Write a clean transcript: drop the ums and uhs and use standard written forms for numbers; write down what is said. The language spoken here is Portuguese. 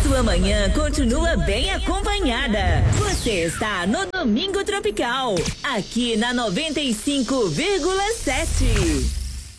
Sua manhã continua bem acompanhada. Você está no Domingo Tropical, aqui na 95,7.